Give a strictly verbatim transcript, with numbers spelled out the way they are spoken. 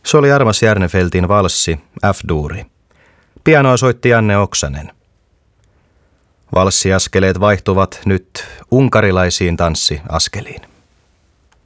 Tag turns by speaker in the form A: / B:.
A: Se oli Armas Järnefeltin valssi F-duuri. Pianoa soitti Janne Oksanen. Valssiaskeleet vaihtuvat nyt unkarilaisiin tanssiaskeliin.